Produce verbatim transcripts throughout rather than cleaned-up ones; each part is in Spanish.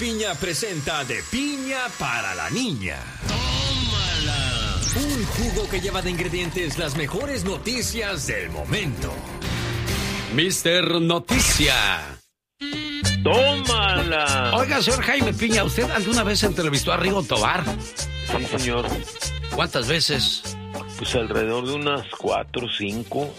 Piña presenta De Piña para la Niña. ¡Tómala! Un jugo que lleva de ingredientes las mejores noticias del momento. Mister Noticia. ¡Tómala! Oiga, señor Jaime Piña, ¿usted alguna vez entrevistó a Rigo Tobar? Sí, señor. ¿Cuántas veces? Pues alrededor de unas cuatro o cinco.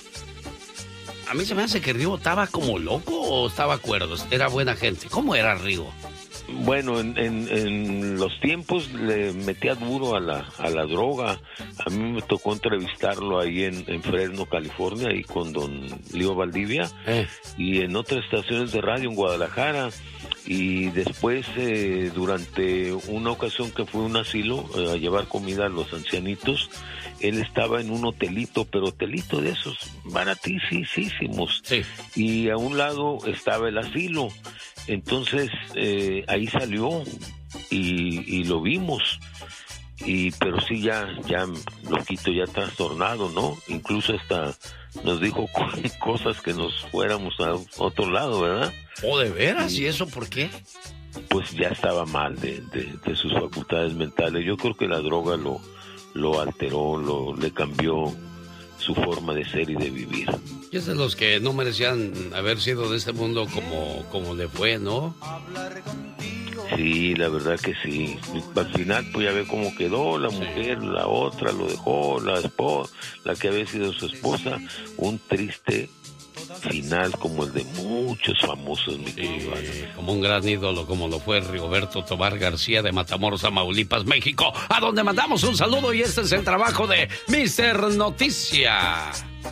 A mí se me hace que Rigo estaba como loco o estaba cuerdo. Era buena gente. ¿Cómo era Rigo? Bueno, en, en, en los tiempos le metía duro a la, a la droga. A mí me tocó entrevistarlo ahí en, en Fresno, California, ahí con don Lío Valdivia, eh. y en otras estaciones de radio en Guadalajara. Y después, eh, durante una ocasión que fue a un asilo eh, a llevar comida a los ancianitos, él estaba en un hotelito, pero hotelito de esos baratísimos. Sí. Y a un lado estaba el asilo. Entonces, eh, ahí salió y, y lo vimos. Y pero sí, ya, ya loquito, ya trastornado, ¿no? Incluso hasta nos dijo cosas que nos fuéramos a otro lado, ¿verdad? ¿Oh, de veras? ¿Y eso por qué? Pues ya estaba mal de, de, de sus facultades mentales. Yo creo que la droga lo, lo alteró, lo, le cambió su forma de ser y de vivir. Y es de los que no merecían haber sido de este mundo como, como le fue, ¿no? Sí, la verdad que sí. Al final, pues ya ve cómo quedó la mujer, sí. La otra lo dejó, la esposa, la que había sido su esposa. Un triste final como el de muchos famosos, mi querido Alex. Sí, como un gran ídolo, como lo fue Rigoberto Tobar García de Matamoros, Tamaulipas, México, a donde mandamos un saludo, y este es el trabajo de Mister Noticia.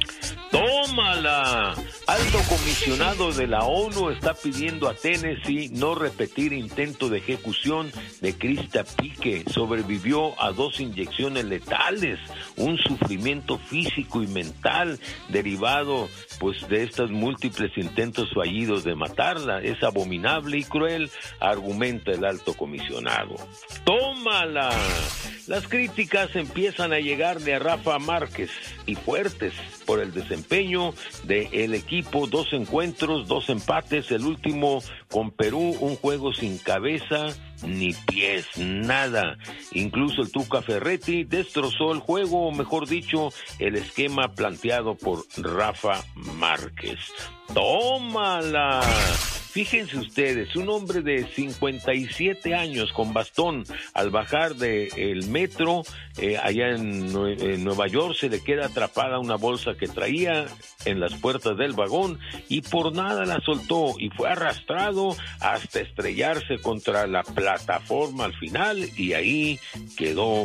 ¡Tómala! Alto comisionado de la ONU está pidiendo a Tennessee no repetir intento de ejecución de Krista Pique. Sobrevivió a dos inyecciones letales, un sufrimiento físico y mental derivado pues de estos múltiples intentos fallidos de matarla. Es abominable y cruel, argumenta el alto comisionado. ¡Tómala! Las críticas empiezan a llegarle a Rafa Márquez, y fuertes, por el desempeño del equipo. Dos encuentros, dos empates, el último con Perú, un juego sin cabeza ni pies, nada. Incluso el Tuca Ferretti destrozó el juego, o mejor dicho, el esquema planteado por Rafa Márquez. ¡Tómala! Fíjense ustedes, un hombre de cincuenta y siete años con bastón, al bajar del metro eh, allá en, en Nueva York, se le queda atrapada una bolsa que traía en las puertas del vagón y por nada la soltó y fue arrastrado hasta estrellarse contra la plataforma al final, y ahí quedó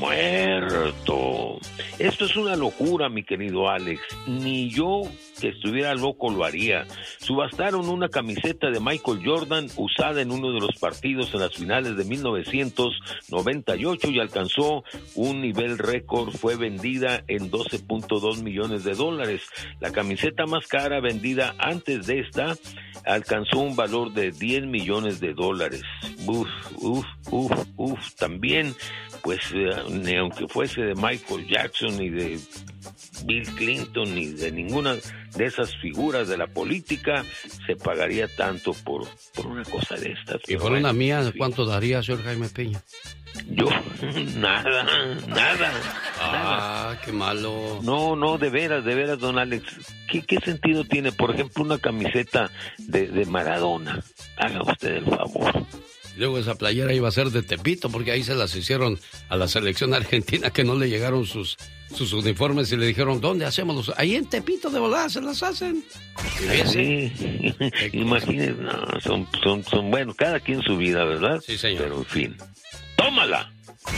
muerto. Esto es una locura, mi querido Alex. Ni yo, que estuviera loco, lo haría. Subastaron una camiseta de Michael Jordan usada en uno de los partidos en las finales de mil novecientos noventa y ocho y alcanzó un nivel récord. Fue vendida en doce punto dos millones de dólares. La camiseta más cara vendida antes de esta alcanzó un valor de diez millones de dólares. Uf, uf, uf, uf. También, pues, eh, ni aunque fuese de Michael Jackson ni de Bill Clinton ni de ninguna de esas figuras de la política, se pagaría tanto por, por una cosa de estas. Y por una mía, ¿cuánto daría, señor Jaime Piña? Yo, nada, nada. Ah, nada. Qué malo. No, no, de veras, de veras, don Alex. ¿Qué, qué sentido tiene, por ejemplo, una camiseta de, de Maradona? Haga usted el favor. Luego esa playera iba a ser de Tepito, porque ahí se las hicieron a la selección argentina, que no le llegaron sus, sus uniformes y le dijeron, ¿dónde hacemos los? Ahí en Tepito, de volada, se las hacen. Sí, imagínense, no, son, son, son, bueno, cada quien su vida, ¿verdad? Sí, señor. Pero en fin, tómala.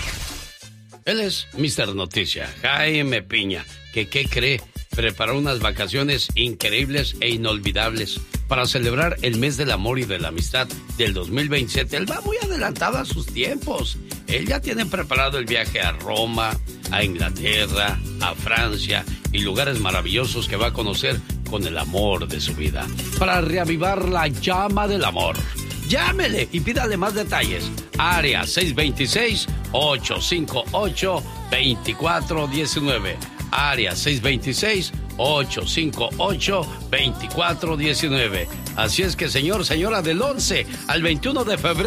Él es Mister Noticia, Jaime Piña, que ¿qué cree? Preparó unas vacaciones increíbles e inolvidables para celebrar el mes del amor y de la amistad del dos mil veintisiete. Él va muy adelantado a sus tiempos. Él ya tiene preparado el viaje a Roma, a Inglaterra, a Francia y lugares maravillosos que va a conocer con el amor de su vida. Para reavivar la llama del amor, llámele y pídale más detalles. Área seis dos seis, ocho cinco ocho, dos cuatro uno nueve. Área seis dos seis, ocho cinco ocho, dos cuatro uno nueve. Así es que, señor, señora, del once al veintiuno de febrero